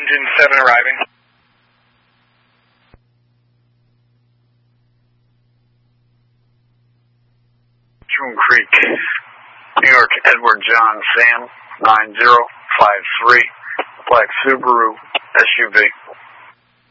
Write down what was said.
engine 7 arriving. June Creek, New York, Edward John Sam, 9053, black Subaru SUV.